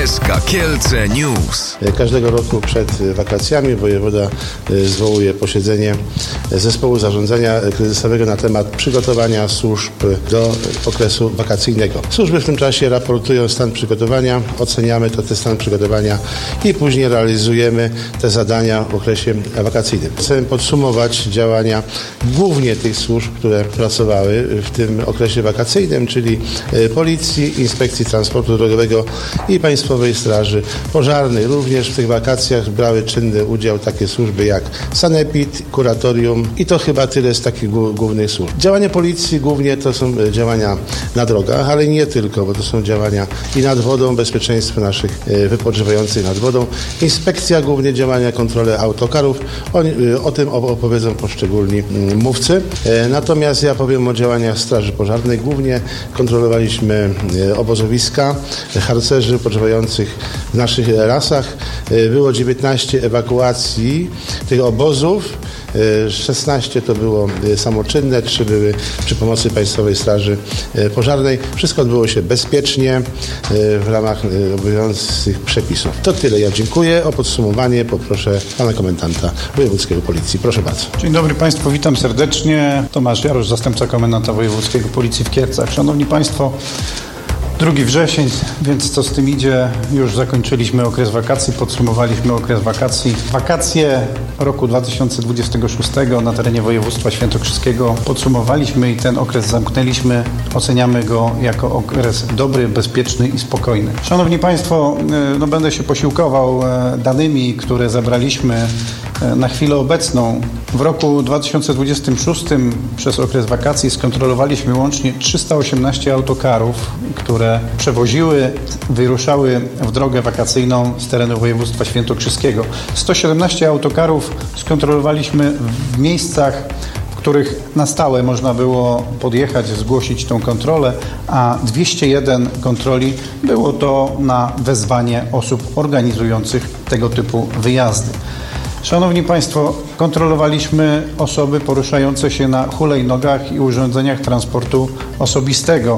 SK Kielce News. Każdego roku przed wakacjami wojewoda zwołuje posiedzenie zespołu zarządzania kryzysowego na temat przygotowania służb do okresu wakacyjnego. Służby w tym czasie raportują stan przygotowania, oceniamy ten stan przygotowania i później realizujemy te zadania w okresie wakacyjnym. Chcemy podsumować działania głównie tych służb, które pracowały w tym okresie wakacyjnym, czyli Policji, Inspekcji Transportu Drogowego i Państwowej Straży Pożarnej. Również w tych wakacjach brały czynny udział takie służby jak Sanepid, Kuratorium i to chyba tyle z takich głównych służb. Działania Policji głównie to są działania na drogach, ale nie tylko, bo to są działania i nad wodą, bezpieczeństwo naszych wypoczywających nad wodą. Inspekcja głównie działania, kontrole autokarów. O tym opowiedzą poszczególni mówcy. Natomiast ja powiem o działaniach Straży Pożarnej. Głównie kontrolowaliśmy obozowiska harcerzy wypoczywających w naszych lasach. Było 19 ewakuacji tych obozów. 16 to było samoczynne, 3 były przy pomocy Państwowej Straży Pożarnej. Wszystko odbyło się bezpiecznie w ramach obowiązujących przepisów. To tyle. Ja dziękuję. O podsumowanie poproszę pana komendanta wojewódzkiego Policji. Proszę bardzo. Dzień dobry Państwu, witam serdecznie. Tomasz Jarosz, zastępca komendanta wojewódzkiego Policji w Kielcach. Szanowni Państwo, 2 wrzesień, więc co z tym idzie? Już zakończyliśmy okres wakacji, podsumowaliśmy okres wakacji. Wakacje roku 2026 na terenie województwa świętokrzyskiego podsumowaliśmy i ten okres zamknęliśmy. Oceniamy go jako okres dobry, bezpieczny i spokojny. Szanowni Państwo, będę się posiłkował danymi, które zebraliśmy na chwilę obecną. W roku 2026 przez okres wakacji skontrolowaliśmy łącznie 318 autokarów, które przewoziły, wyruszały w drogę wakacyjną z terenu województwa świętokrzyskiego. 117 autokarów skontrolowaliśmy w miejscach, w których na stałe można było podjechać, zgłosić tą kontrolę, a 201 kontroli było to na wezwanie osób organizujących tego typu wyjazdy. Szanowni Państwo, kontrolowaliśmy osoby poruszające się na hulajnogach i urządzeniach transportu osobistego.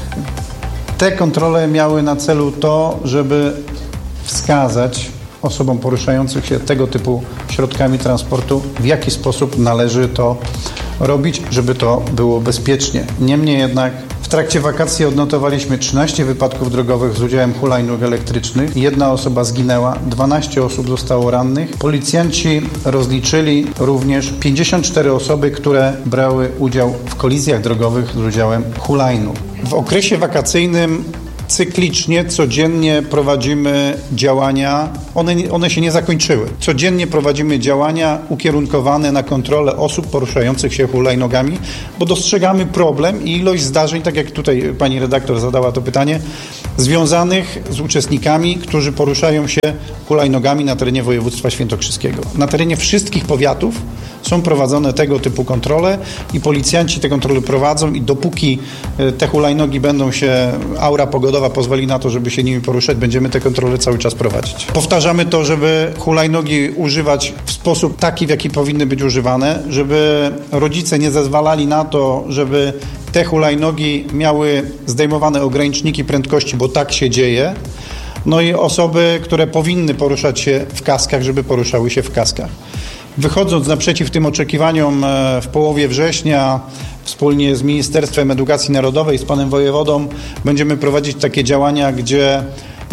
Te kontrole miały na celu to, żeby wskazać osobom poruszających się tego typu środkami transportu, w jaki sposób należy to robić, żeby to było bezpiecznie. Niemniej jednak w trakcie wakacji odnotowaliśmy 13 wypadków drogowych z udziałem hulajnóg elektrycznych. 1 osoba zginęła, 12 osób zostało rannych. Policjanci rozliczyli również 54 osoby, które brały udział w kolizjach drogowych z udziałem hulajnóg. W okresie wakacyjnym cyklicznie, codziennie prowadzimy działania, one się nie zakończyły. Codziennie prowadzimy działania ukierunkowane na kontrolę osób poruszających się hulajnogami, bo dostrzegamy problem i ilość zdarzeń, tak jak tutaj pani redaktor zadała to pytanie, związanych z uczestnikami, którzy poruszają się hulajnogami na terenie województwa świętokrzyskiego. Na terenie wszystkich powiatów są prowadzone tego typu kontrole i policjanci te kontrole prowadzą i dopóki te hulajnogi będą się, aura pogodowa pozwoli na to, żeby się nimi poruszać, będziemy te kontrole cały czas prowadzić. Powtarzamy to, żeby hulajnogi używać w sposób taki, w jaki powinny być używane, żeby rodzice nie zezwalali na to, żeby te hulajnogi miały zdejmowane ograniczniki prędkości, bo tak się dzieje. No i osoby, które powinny poruszać się w kaskach, żeby poruszały się w kaskach. Wychodząc naprzeciw tym oczekiwaniom w połowie września wspólnie z Ministerstwem Edukacji Narodowej, z panem wojewodą będziemy prowadzić takie działania, gdzie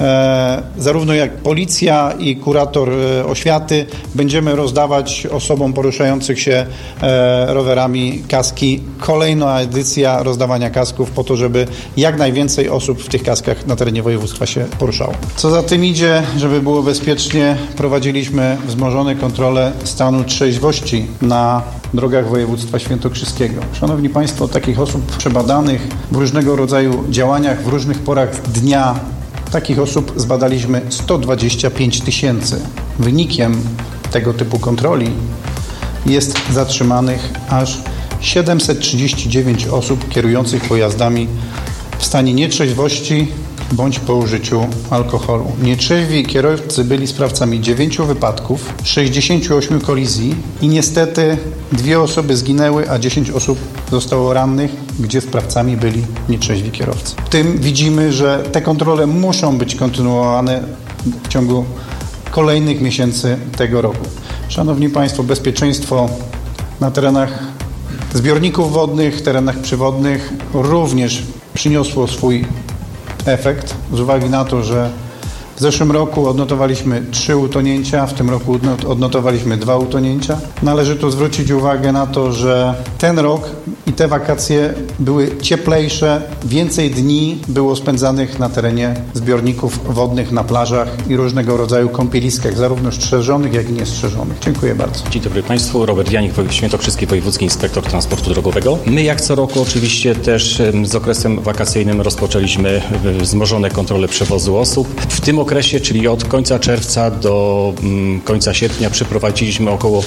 zarówno jak policja i kurator oświaty będziemy rozdawać osobom poruszających się rowerami kaski. Kolejna edycja rozdawania kasków po to, żeby jak najwięcej osób w tych kaskach na terenie województwa się poruszało. Co za tym idzie, żeby było bezpiecznie, prowadziliśmy wzmożone kontrole stanu trzeźwości na drogach województwa świętokrzyskiego. Szanowni Państwo, takich osób przebadanych w różnego rodzaju działaniach, w różnych porach dnia, takich osób zbadaliśmy 125 000. Wynikiem tego typu kontroli jest zatrzymanych aż 739 osób kierujących pojazdami w stanie nietrzeźwości bądź po użyciu alkoholu. Nietrzeźwi kierowcy byli sprawcami 9 wypadków, 68 kolizji i niestety 2 osoby zginęły, a 10 osób zostało rannych, gdzie sprawcami byli nietrzeźwi kierowcy. W tym widzimy, że te kontrole muszą być kontynuowane w ciągu kolejnych miesięcy tego roku. Szanowni Państwo, bezpieczeństwo na terenach zbiorników wodnych, terenach przywodnych również przyniosło swój efekt z uwagi na to, że w zeszłym roku odnotowaliśmy 3 utonięcia, w tym roku odnotowaliśmy 2 utonięcia. Należy tu zwrócić uwagę na to, że ten rok i te wakacje były cieplejsze, więcej dni było spędzanych na terenie zbiorników wodnych, na plażach i różnego rodzaju kąpieliskach, zarówno strzeżonych, jak i niestrzeżonych. Dziękuję bardzo. Dzień dobry Państwu, Robert Janik, Świętokrzyski Wojewódzki Inspektor Transportu Drogowego. My jak co roku oczywiście też z okresem wakacyjnym rozpoczęliśmy wzmożone kontrole przewozu osób. W tym okresie, czyli od końca czerwca do końca sierpnia przeprowadziliśmy około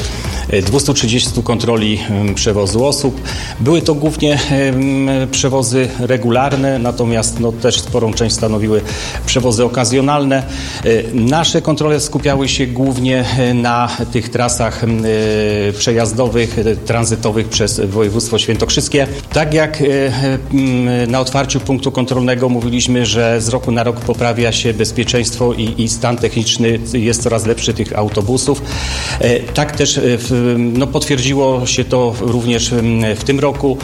230 kontroli przewozu osób. Były to głównie przewozy regularne, natomiast też sporą część stanowiły przewozy okazjonalne. Nasze kontrole skupiały się głównie na tych trasach przejazdowych, tranzytowych przez województwo świętokrzyskie. Tak jak na otwarciu punktu kontrolnego mówiliśmy, że z roku na rok poprawia się bezpieczeństwo i stan techniczny jest coraz lepszy tych autobusów. Tak też potwierdziło się to również w tym roku.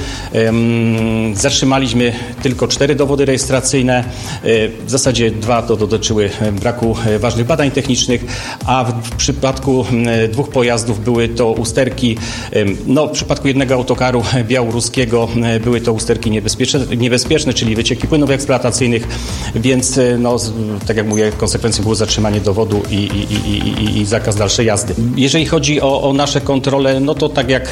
Zatrzymaliśmy tylko 4 dowody rejestracyjne. W zasadzie 2 to dotyczyły braku ważnych badań technicznych, a w przypadku 2 pojazdów były to usterki. W przypadku jednego autokaru białoruskiego były to usterki niebezpieczne, czyli wycieki płynów eksploatacyjnych, więc tak jak mówię, konsekwencją było zatrzymanie dowodu i zakaz dalszej jazdy. Jeżeli chodzi o nasze kontrole, to tak jak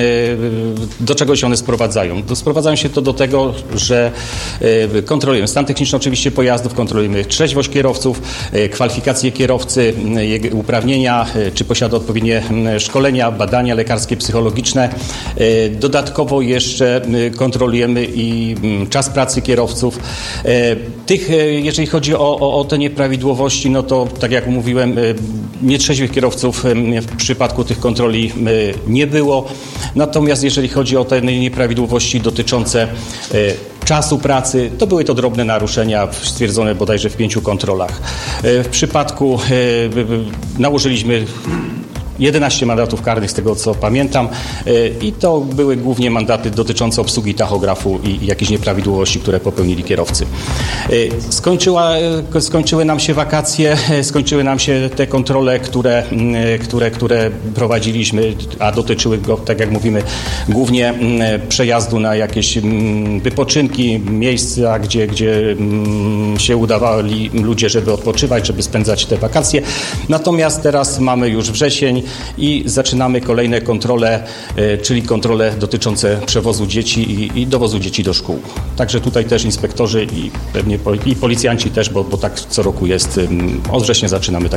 do czego się one sprowadzają? Sprowadzają się to do tego, że kontrolujemy stan techniczny oczywiście pojazdów, kontrolujemy trzeźwość kierowców, kwalifikacje kierowcy, jego uprawnienia, czy posiada odpowiednie szkolenia, badania lekarskie, psychologiczne. Dodatkowo jeszcze kontrolujemy i czas pracy kierowców. Jeżeli chodzi o te nieprawidłowości, to tak jak mówiłem, nietrzeźwych kierowców w przypadku tych kontroli nie było. Natomiast jeżeli chodzi o te nieprawidłowości dotyczące czasu pracy, to były to drobne naruszenia stwierdzone bodajże w 5 kontrolach. W przypadku nałożyliśmy 11 mandatów karnych, z tego co pamiętam, i to były głównie mandaty dotyczące obsługi tachografu i jakichś nieprawidłowości, które popełnili kierowcy. Skończyły nam się wakacje, skończyły nam się te kontrole, które prowadziliśmy, a dotyczyły go, tak jak mówimy, głównie przejazdu na jakieś wypoczynki, miejsca, gdzie się udawali ludzie, żeby odpoczywać, żeby spędzać te wakacje. Natomiast teraz mamy już wrzesień i zaczynamy kolejne kontrole, czyli kontrole dotyczące przewozu dzieci i dowozu dzieci do szkół. Także tutaj też inspektorzy i pewnie i policjanci też, bo tak co roku jest, od września zaczynamy